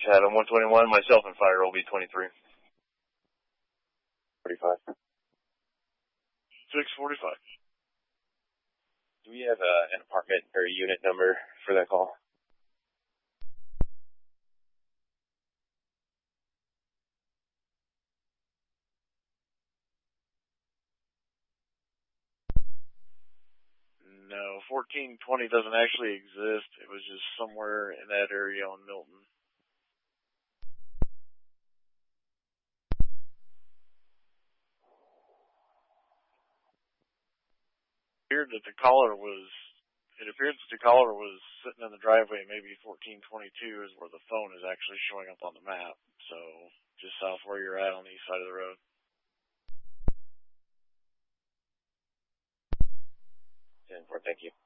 Chatham 121, myself and 5-year-old B23. 45. 645. Do we have an apartment or unit number for that call? No, 1420 doesn't actually exist. It was just somewhere in that area on Milton. It appeared that the caller was sitting in the driveway, maybe 1422 is where the phone is actually showing up on the map. So just south where you're at on the east side of the road. 10-4, thank you.